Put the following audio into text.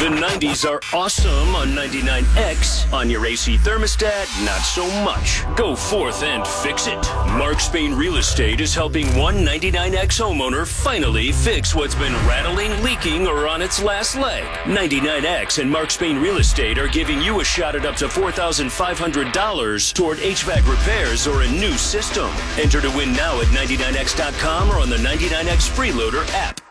The 90s are awesome on 99X. On your AC thermostat, not so much. Go forth and fix it. Mark Spain Real Estate is helping one 99X homeowner finally fix what's been rattling, leaking, or on its last leg. 99X and Mark Spain Real Estate are giving you a shot at up to $4,500 toward HVAC repairs or a new system. Enter to win now at 99X.com or on the 99X Freeloader app.